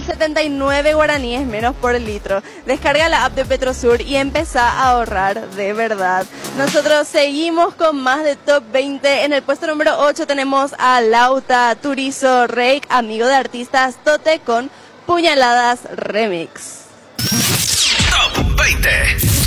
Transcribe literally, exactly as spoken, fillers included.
setenta y nueve guaraníes menos por litro. Descarga la app de Petrosur y empezá a ahorrar de verdad. Nosotros seguimos con más de Top veinte. En el puesto número ocho tenemos a Lauta, Turizo, Rake, amigo de artistas, Tote con Puñaladas Remix. Top veinte.